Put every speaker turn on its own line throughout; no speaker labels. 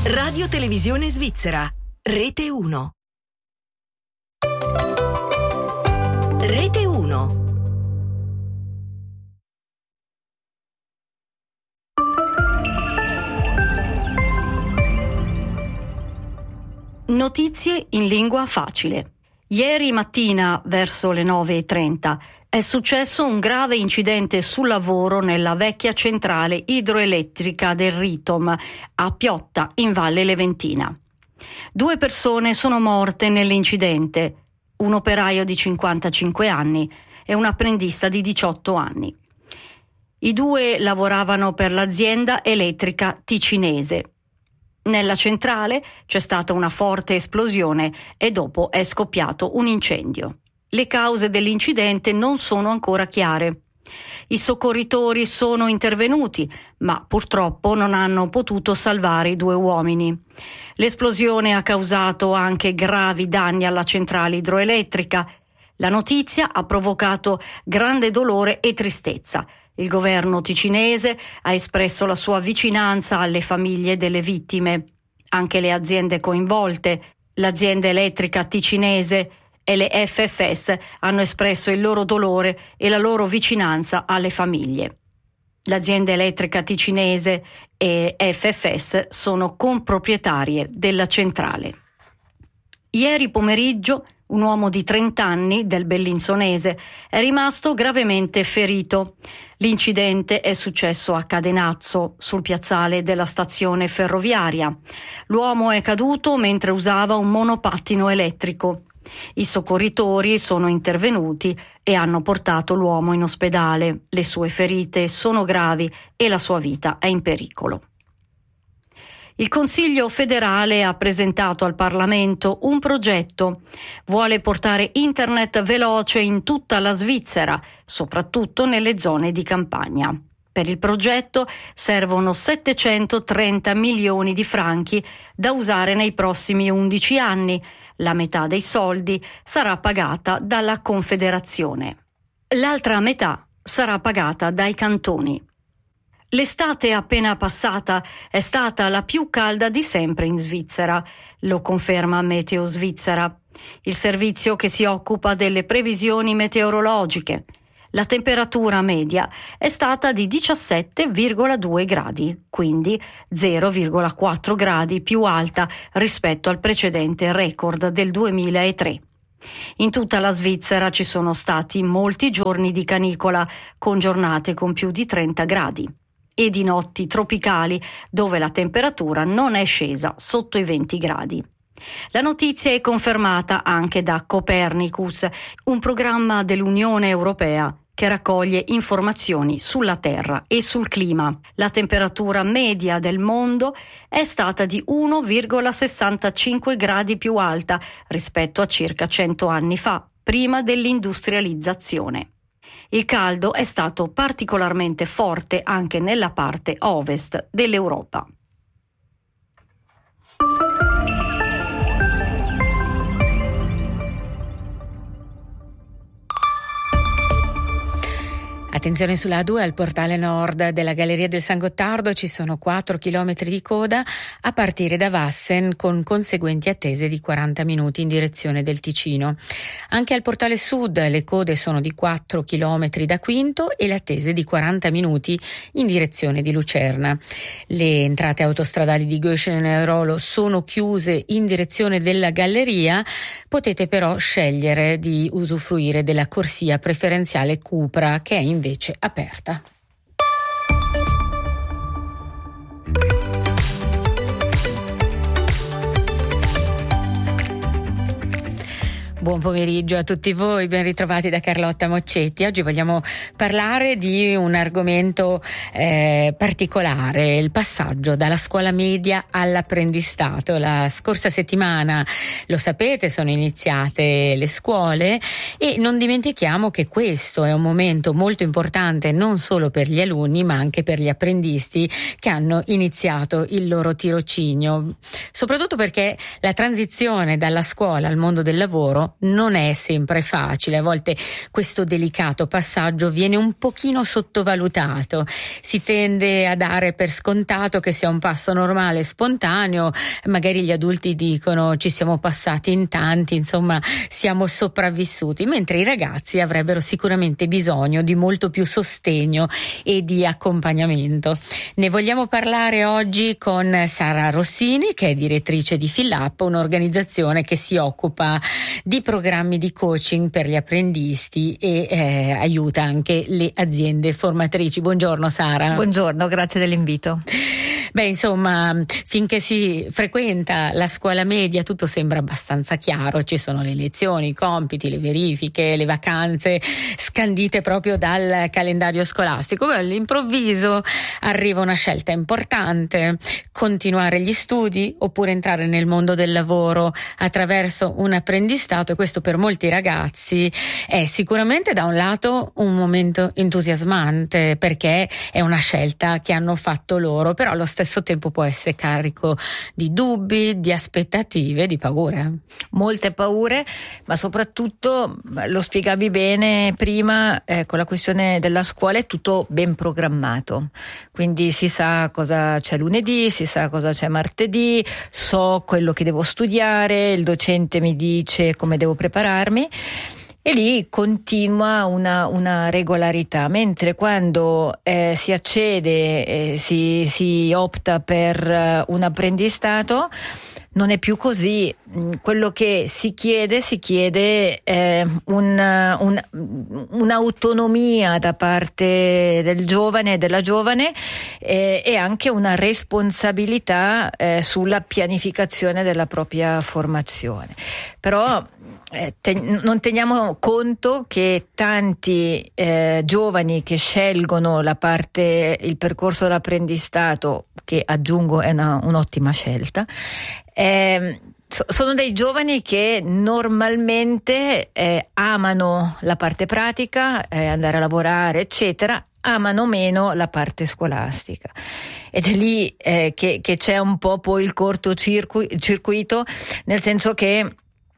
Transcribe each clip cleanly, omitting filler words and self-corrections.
Radio Televisione Svizzera, Rete 1. Rete 1.
Notizie in lingua facile. Ieri mattina, verso le 9:30, è successo un grave incidente sul lavoro nella vecchia centrale idroelettrica del Ritom, a Piotta, in Valle Leventina. 2 persone sono morte nell'incidente, un operaio di 55 anni e un apprendista di 18 anni. I 2 lavoravano per l'azienda elettrica ticinese. Nella centrale c'è stata una forte esplosione e dopo è scoppiato un incendio. Le cause dell'incidente non sono ancora chiare. I soccorritori sono intervenuti, ma purtroppo non hanno potuto salvare i 2 uomini. L'esplosione ha causato anche gravi danni alla centrale idroelettrica. La notizia ha provocato grande dolore e tristezza. Il governo ticinese ha espresso la sua vicinanza alle famiglie delle vittime. Anche le aziende coinvolte, l'azienda elettrica ticinese e le FFS, hanno espresso il loro dolore e la loro vicinanza alle famiglie. L'azienda elettrica ticinese e FFS sono comproprietarie della centrale. Ieri pomeriggio un uomo di 30 anni del Bellinzonese è rimasto gravemente ferito. L'incidente è successo a Cadenazzo, sul piazzale della stazione ferroviaria. L'uomo è caduto mentre usava un monopattino elettrico. I soccorritori sono intervenuti e hanno portato l'uomo in ospedale. Le sue ferite sono gravi e la sua vita è in pericolo. Il Consiglio federale ha presentato al Parlamento un progetto. Vuole portare internet veloce in tutta la Svizzera, soprattutto nelle zone di campagna. Per il progetto servono 730 milioni di franchi da usare nei prossimi 11 anni. La metà dei soldi sarà pagata dalla Confederazione. L'altra metà sarà pagata dai cantoni. L'estate appena passata è stata la più calda di sempre in Svizzera, lo conferma Meteo Svizzera, il servizio che si occupa delle previsioni meteorologiche. La temperatura media è stata di 17,2 gradi, quindi 0,4 gradi più alta rispetto al precedente record del 2003. In tutta la Svizzera ci sono stati molti giorni di canicola, con giornate con più di 30 gradi. E di notti tropicali dove la temperatura non è scesa sotto i 20 gradi. La notizia è confermata anche da Copernicus, un programma dell'Unione Europea che raccoglie informazioni sulla Terra e sul clima. La temperatura media del mondo è stata di 1,65 gradi più alta rispetto a circa 100 anni fa, prima dell'industrializzazione. Il caldo è stato particolarmente forte anche nella parte ovest dell'Europa.
Attenzione sulla A2 al portale nord della Galleria del San Gottardo ci sono 4 chilometri di coda a partire da Vassen con conseguenti attese di 40 minuti in direzione del Ticino. Anche al portale sud le code sono di 4 chilometri da Quinto e le attese di 40 minuti in direzione di Lucerna. Le entrate autostradali di Göschen e Rolo sono chiuse in direzione della Galleria, potete però scegliere di usufruire della corsia preferenziale Cupra che è invece aperta. Buon pomeriggio a tutti voi, ben ritrovati da Carlotta Moccetti. Oggi vogliamo parlare di un argomento particolare, il passaggio dalla scuola media all'apprendistato. La scorsa settimana, lo sapete, sono iniziate le scuole e non dimentichiamo che questo è un momento molto importante non solo per gli alunni ma anche per gli apprendisti che hanno iniziato il loro tirocinio, soprattutto perché la transizione dalla scuola al mondo del lavoro non è sempre facile, a volte questo delicato passaggio viene un pochino sottovalutato, si tende a dare per scontato che sia un passo normale, spontaneo, magari gli adulti dicono ci siamo passati in tanti, insomma siamo sopravvissuti, mentre i ragazzi avrebbero sicuramente bisogno di molto più sostegno e di accompagnamento. Ne vogliamo parlare oggi con Sara Rossini, che è direttrice di Fill-Up, un'organizzazione che si occupa di programmi di coaching per gli apprendisti e aiuta anche le aziende formatrici. Buongiorno Sara.
Buongiorno, grazie dell'invito.
Beh, insomma, finché si frequenta la scuola media tutto sembra abbastanza chiaro, ci sono le lezioni, i compiti, le verifiche, le vacanze scandite proprio dal calendario scolastico. Poi all'improvviso arriva una scelta importante: continuare gli studi oppure entrare nel mondo del lavoro attraverso un apprendistato, e questo per molti ragazzi è sicuramente da un lato un momento entusiasmante perché è una scelta che hanno fatto loro, però allo stesso tempo può essere carico di dubbi, di aspettative, di paure.
Molte paure, ma soprattutto, lo spiegavi bene prima, con la questione della scuola è tutto ben programmato, quindi si sa cosa c'è lunedì, si sa cosa c'è martedì, so quello che devo studiare, il docente mi dice come devo prepararmi. E lì continua una regolarità, mentre quando si accede, si opta per un apprendistato, non è più così. Quello che si chiede un'autonomia da parte del giovane e della giovane, e anche una responsabilità sulla pianificazione della propria formazione. Però non teniamo conto che tanti giovani che scelgono il percorso dell'apprendistato, che aggiungo è un'ottima scelta, sono dei giovani che normalmente amano la parte pratica, andare a lavorare eccetera, amano meno la parte scolastica, ed è lì che c'è un po' poi il cortocircuito, nel senso che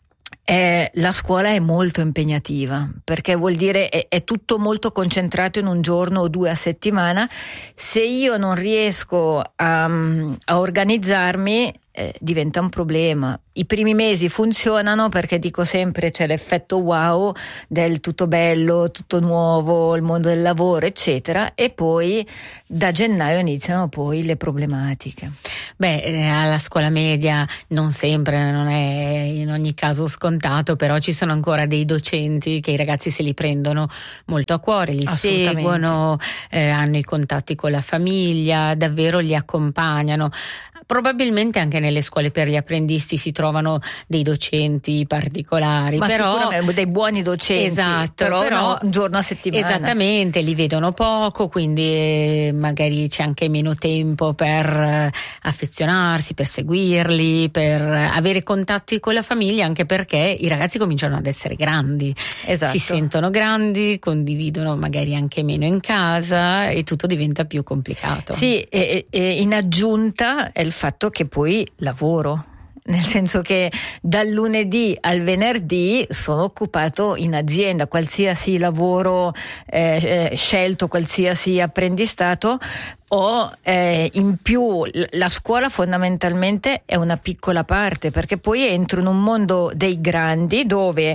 la scuola è molto impegnativa, perché vuol dire è tutto molto concentrato in un giorno o 2 a settimana. Se io non riesco a organizzarmi, diventa un problema. I primi mesi funzionano perché, dico sempre, c'è l'effetto wow del tutto bello, tutto nuovo, il mondo del lavoro eccetera, e poi da gennaio iniziano poi le problematiche.
Alla scuola media non sempre, non è in ogni caso scontato, però ci sono ancora dei docenti che i ragazzi se li prendono molto a cuore, li seguono, hanno i contatti con la famiglia, davvero li accompagnano. Probabilmente anche nelle scuole per gli apprendisti si trovano dei docenti particolari,
ma
però
sicuramente dei buoni docenti,
esatto,
però un giorno a settimana.
Esattamente, li vedono poco, quindi magari c'è anche meno tempo per affezionarsi, per seguirli, per avere contatti con la famiglia, anche perché i ragazzi cominciano ad essere grandi,
esatto.
Si sentono grandi, condividono magari anche meno in casa e tutto diventa più complicato.
Sì, e in aggiunta è il fatto che poi lavoro, nel senso che dal lunedì al venerdì sono occupato in azienda, qualsiasi lavoro scelto, qualsiasi apprendistato, o in più la scuola fondamentalmente è una piccola parte, perché poi entro in un mondo dei grandi dove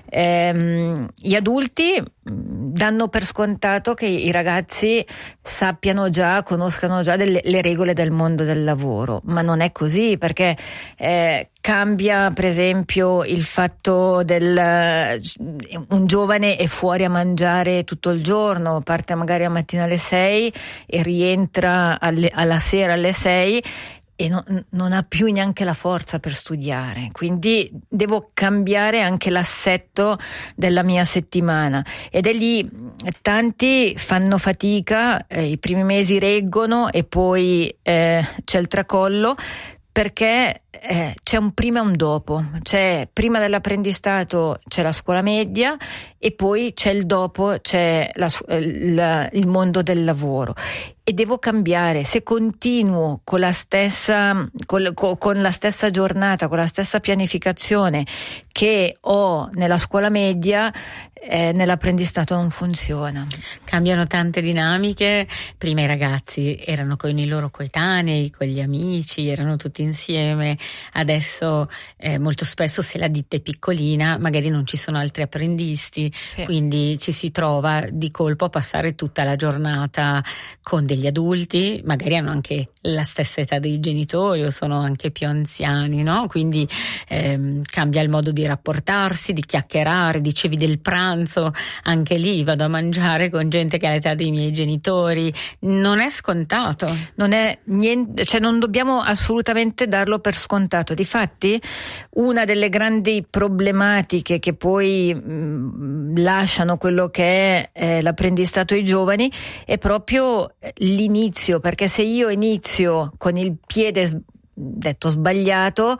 gli adulti danno per scontato che i ragazzi conoscano già le regole del mondo del lavoro, ma non è così, perché cambia per esempio il fatto un giovane è fuori a mangiare tutto il giorno, parte magari la mattina alle 6 e rientra alla sera alle 6 e non ha più neanche la forza per studiare, quindi devo cambiare anche l'assetto della mia settimana, ed è lì tanti fanno fatica, i primi mesi reggono e poi c'è il tracollo, perché c'è un prima e un dopo, c'è prima dell'apprendistato c'è la scuola media e poi c'è il dopo, c'è il mondo del lavoro. E devo cambiare. Se continuo con la stessa giornata, con la stessa pianificazione che ho nella scuola media, nell'apprendistato non funziona.
Cambiano tante dinamiche. Prima i ragazzi erano con i loro coetanei, con gli amici, erano tutti insieme. Adesso molto spesso, se la ditta è piccolina, magari non ci sono altri apprendisti, sì. Quindi ci si trova di colpo a passare tutta la giornata con degli adulti, magari hanno anche la stessa età dei genitori o sono anche più anziani, no? Quindi cambia il modo di rapportarsi, di chiacchierare. Dicevi del pranzo, anche lì vado a mangiare con gente che ha l'età dei miei genitori. Non è scontato,
non è niente, cioè non dobbiamo assolutamente darlo per scontato. Difatti, una delle grandi problematiche che poi lasciano quello che è l'apprendistato ai giovani è proprio l'inizio, perché se io inizio con il piede detto sbagliato,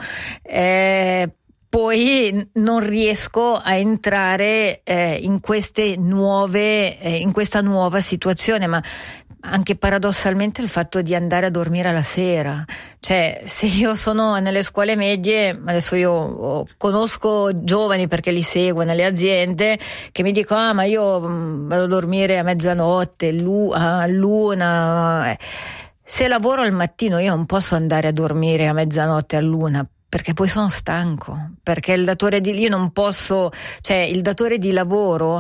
poi non riesco a entrare in questa nuova situazione, ma anche paradossalmente il fatto di andare a dormire alla sera. Cioè, se io sono nelle scuole medie, adesso io conosco giovani perché li seguo nelle aziende, che mi dicono ma io vado a dormire a mezzanotte, a luna. Se lavoro al mattino io non posso andare a dormire a mezzanotte, a luna, perché poi sono stanco, perché il datore di lavoro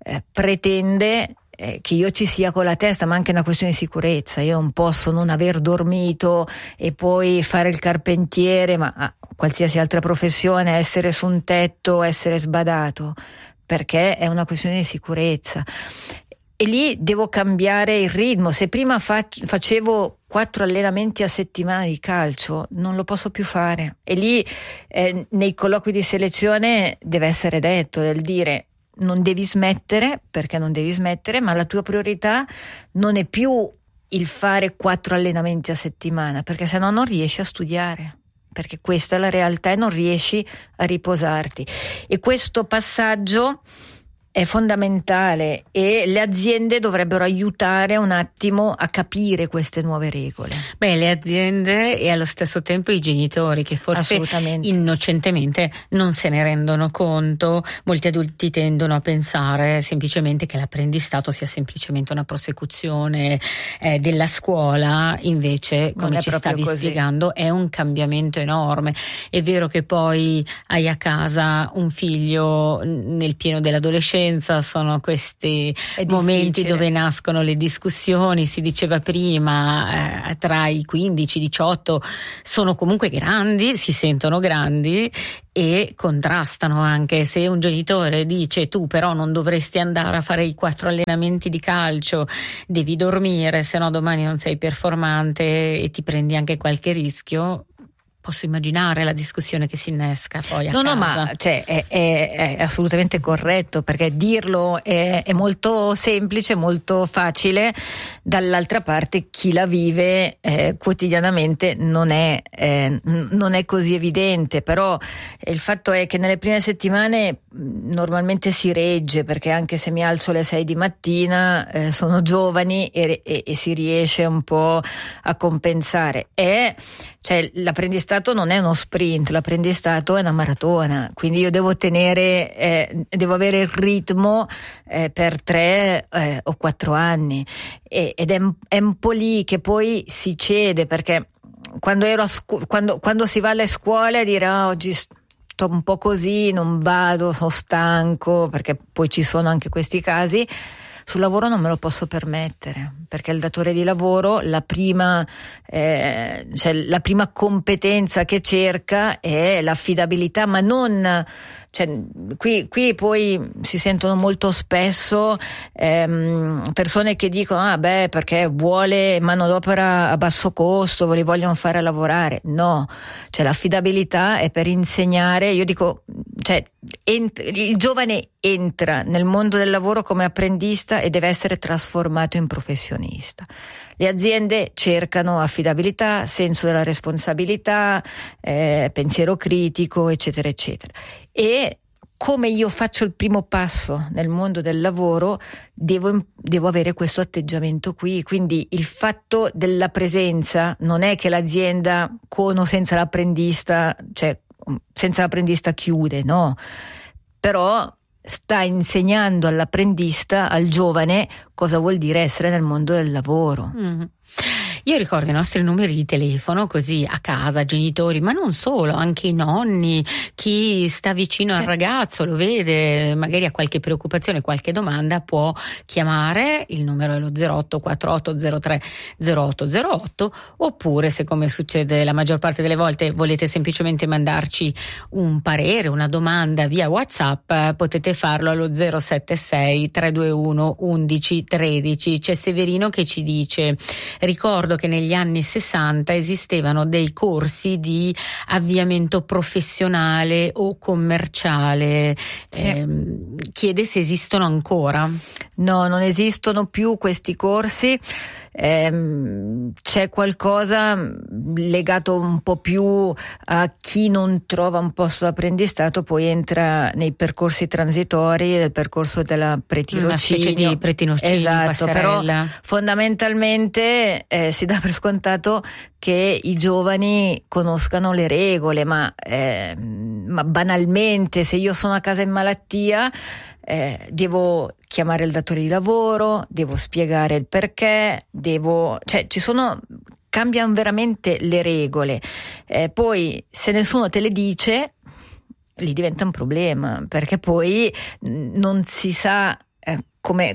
pretende che io ci sia con la testa, ma anche una questione di sicurezza. Io non posso non aver dormito e poi fare il carpentiere, ma qualsiasi altra professione, essere su un tetto, essere sbadato, perché è una questione di sicurezza. E lì devo cambiare il ritmo. Se prima facevo 4 allenamenti a settimana di calcio, non lo posso più fare. E lì nei colloqui di selezione deve essere detto, del dire non devi smettere, perché non devi smettere, ma la tua priorità non è più il fare 4 allenamenti a settimana, perché sennò non riesci a studiare, perché questa è la realtà e non riesci a riposarti. E questo passaggio è fondamentale e le aziende dovrebbero aiutare un attimo a capire queste nuove regole.
Beh, le aziende e allo stesso tempo i genitori, che forse innocentemente non se ne rendono conto. Molti adulti tendono a pensare semplicemente che l'apprendistato sia semplicemente una prosecuzione della scuola, invece, come ci stavi spiegando, è un cambiamento enorme. È vero che poi hai a casa un figlio nel pieno dell'adolescenza, sono questi momenti dove nascono le discussioni. Si diceva prima, tra i 15 e i 18 sono comunque grandi, si sentono grandi e contrastano anche. Se un genitore dice tu però non dovresti andare a fare i 4 allenamenti di calcio, devi dormire, se no domani non sei performante e ti prendi anche qualche rischio, posso immaginare la discussione che si innesca poi a casa.
No, ma è assolutamente corretto, perché dirlo è molto semplice, molto facile. Dall'altra parte chi la vive quotidianamente non è così evidente. Però il fatto è che nelle prime settimane normalmente si regge, perché anche se mi alzo alle 6 di mattina sono giovani e si riesce un po' a compensare. Cioè, l'apprendistato non è uno sprint, l'apprendistato è una maratona, quindi io devo avere il ritmo per 3 o 4 anni ed è un po' lì che poi si cede, perché quando si va alle scuole a dire oggi sto un po' così, non vado, sono stanco, perché poi ci sono anche questi casi. Sul lavoro non me lo posso permettere, perché il datore di lavoro la prima competenza che cerca è l'affidabilità, ma non, cioè, qui poi si sentono molto spesso persone che dicono perché vuole manodopera a basso costo, li vogliono fare lavorare. No, cioè l'affidabilità è per insegnare. Io dico il giovane entra nel mondo del lavoro come apprendista e deve essere trasformato in professionista. Le aziende cercano affidabilità, senso della responsabilità, pensiero critico, eccetera, eccetera. E come io faccio il primo passo nel mondo del lavoro, devo avere questo atteggiamento qui. Quindi il fatto della presenza non è che l'azienda con o senza l'apprendista, cioè senza l'apprendista chiude, no. Però sta insegnando all'apprendista, al giovane, cosa vuol dire essere nel mondo del lavoro.
Io ricordo i nostri numeri di telefono, così a casa, genitori, ma non solo, anche i nonni, chi sta vicino al ragazzo, lo vede, magari ha qualche preoccupazione, qualche domanda, può chiamare, il numero è lo 0848030808, oppure, se come succede la maggior parte delle volte volete semplicemente mandarci un parere, una domanda via WhatsApp, potete farlo allo 076 321 11 13. C'è Severino che ci dice: ricordo che negli anni 60 esistevano dei corsi di avviamento professionale o commerciale. Chiede se esistono ancora.
No, non esistono più questi corsi. C'è qualcosa legato un po' più a chi non trova un posto d'apprendistato, poi entra nei percorsi transitori del percorso della pretirocinio,
una specie di pretirocinio,
esatto, però
passerella.
Fondamentalmente si dà per scontato che i giovani conoscano le regole, ma banalmente, se io sono a casa in malattia, devo chiamare il datore di lavoro, devo spiegare il perché, cambiano veramente le regole. Poi se nessuno te le dice, lì diventa un problema, perché poi non si sa come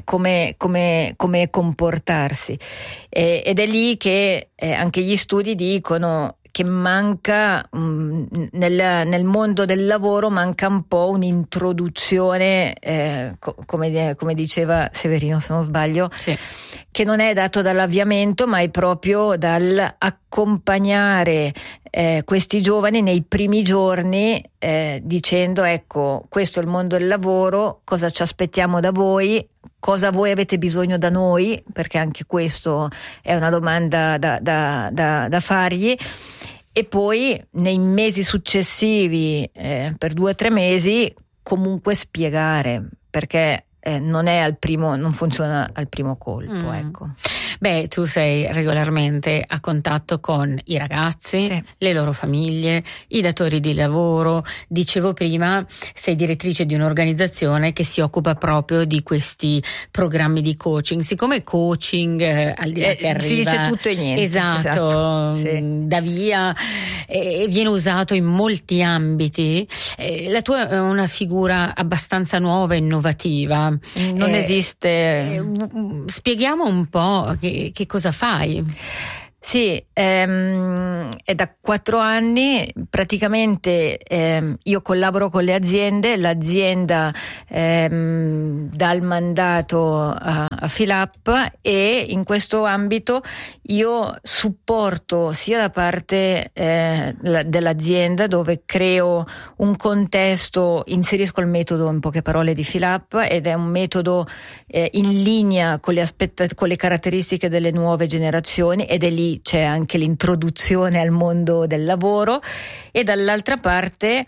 comportarsi, ed è lì che anche gli studi dicono che manca nel mondo del lavoro, manca un po' un'introduzione, come diceva Severino, se non sbaglio, che non è dato dall'avviamento, ma è proprio dall'accompagnare questi giovani nei primi giorni, dicendo: ecco, questo è il mondo del lavoro, cosa ci aspettiamo da voi, cosa voi avete bisogno da noi, perché anche questo è una domanda da fargli. E poi nei mesi successivi, per 2 o 3 mesi, comunque spiegare, perché non funziona al primo colpo, ecco.
Beh, tu sei regolarmente a contatto con i ragazzi, le loro famiglie, i datori di lavoro. Dicevo prima, sei direttrice di un'organizzazione che si occupa proprio di questi programmi di coaching. Siccome coaching, al di là che arriva,
si dice tutto e niente,
esatto. Da via, viene usato in molti ambiti. La tua è una figura abbastanza nuova e innovativa.
Non esiste.
Spieghiamo un po' che cosa fai.
Sì, è da 4 anni praticamente. Io collaboro con le aziende, l'azienda dà il mandato a Filap, e in questo ambito io supporto sia da parte dell'azienda, dove creo un contesto, inserisco il metodo, in poche parole, di Filap, ed è un metodo in linea con le caratteristiche delle nuove generazioni, ed è lì c'è anche l'introduzione al mondo del lavoro, e dall'altra parte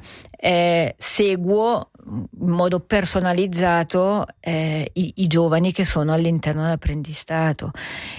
seguo in modo personalizzato i giovani che sono all'interno dell'apprendistato.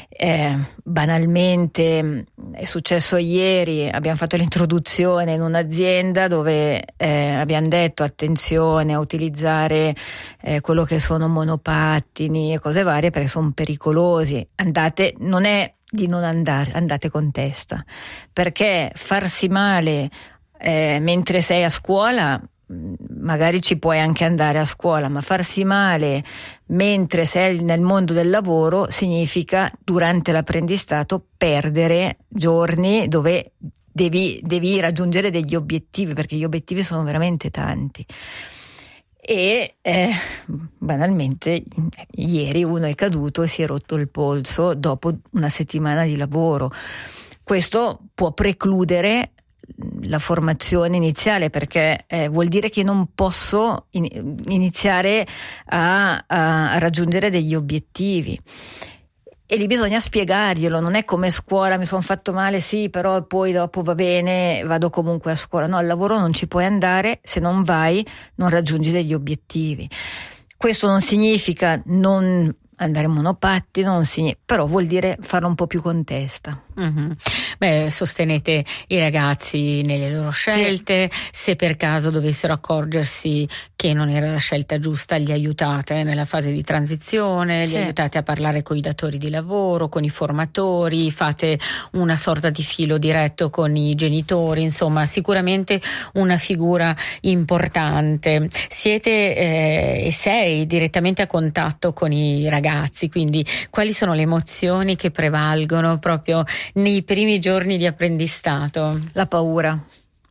Banalmente è successo ieri, abbiamo fatto l'introduzione in un'azienda dove abbiamo detto: attenzione a utilizzare quello che sono monopattini e cose varie, perché sono pericolosi. Non è di non andate con testa, perché farsi male mentre sei a scuola, magari ci puoi anche andare a scuola, ma farsi male mentre sei nel mondo del lavoro significa, durante l'apprendistato, perdere giorni dove devi raggiungere degli obiettivi, perché gli obiettivi sono veramente tanti. E banalmente ieri uno è caduto e si è rotto il polso dopo una settimana di lavoro. Questo può precludere la formazione iniziale, perché vuol dire che non posso iniziare a raggiungere degli obiettivi. E lì bisogna spiegarglielo, non è come scuola, mi sono fatto male, sì, però poi dopo va bene, vado comunque a scuola. No, al lavoro non ci puoi andare, se non vai non raggiungi degli obiettivi. Questo non significa non andare in monopattino, però vuol dire farlo un po' più con testa.
Mm-hmm. Beh, sostenete i ragazzi nelle loro scelte, sì. Se per caso dovessero accorgersi che non era la scelta giusta, li aiutate nella fase di transizione, sì. Li aiutate a parlare con i datori di lavoro, con i formatori, fate una sorta di filo diretto con i genitori, insomma sicuramente una figura importante. Siete e sei direttamente a contatto con i ragazzi, quindi quali sono le emozioni che prevalgono proprio nei primi giorni di apprendistato?
La paura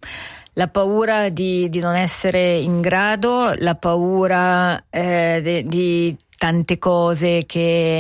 di non essere in grado, la paura di tante cose che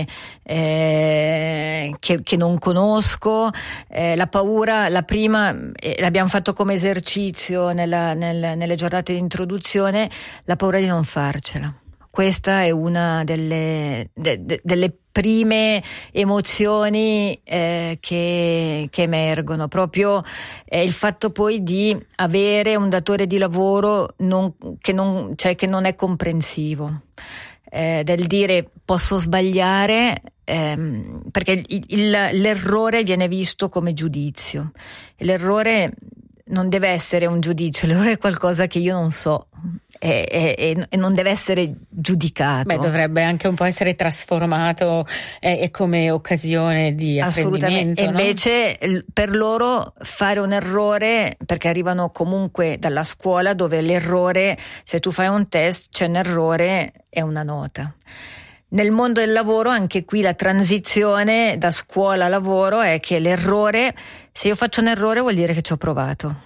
non conosco, la paura, la prima, l'abbiamo fatto come esercizio nelle giornate di introduzione, la paura di non farcela. Questa è una delle prime emozioni che emergono, proprio il fatto poi di avere un datore di lavoro che non è comprensivo, del dire posso sbagliare, perché l'errore viene visto come giudizio. L'errore non deve essere un giudizio, l'errore è qualcosa che io non so. E non deve essere giudicato.
Beh, dovrebbe anche un po' essere trasformato come occasione di apprendimento.
Assolutamente. No? Invece per loro fare un errore, perché arrivano comunque dalla scuola dove l'errore, se tu fai un test c'è un errore, è una nota. Nel mondo del lavoro anche qui la transizione da scuola a lavoro è che l'errore, se io faccio un errore vuol dire che ci ho provato.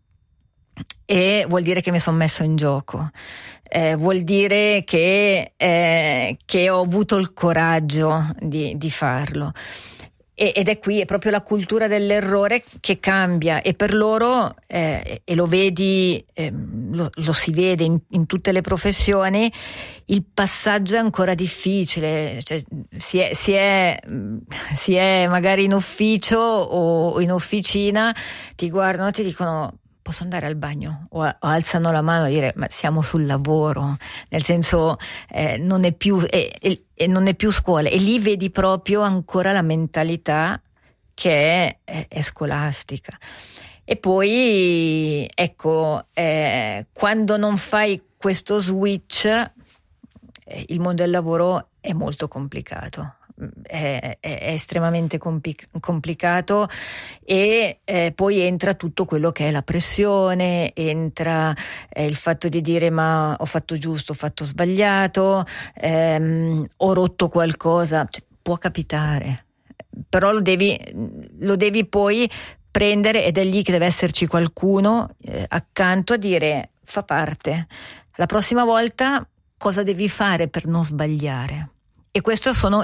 E vuol dire che mi sono messo in gioco, vuol dire che ho avuto il coraggio di farlo, ed è qui, è proprio la cultura dell'errore che cambia, e per loro e lo vedi, lo si vede in tutte le professioni, il passaggio è ancora difficile, cioè, si è magari in ufficio o in officina, ti guardano e ti dicono posso andare al bagno, o alzano la mano a dire ma siamo sul lavoro, nel senso non è più non è più scuola, e lì vedi proprio ancora la mentalità che è scolastica. E poi ecco, quando non fai questo switch, il mondo del lavoro è molto complicato. È estremamente complicato, e poi entra tutto quello che è la pressione, entra il fatto di dire ma ho fatto giusto, ho fatto sbagliato, ho rotto qualcosa, cioè, può capitare, però lo devi poi prendere, ed è lì che deve esserci qualcuno accanto a dire fa parte, la prossima volta cosa devi fare per non sbagliare. E questi sono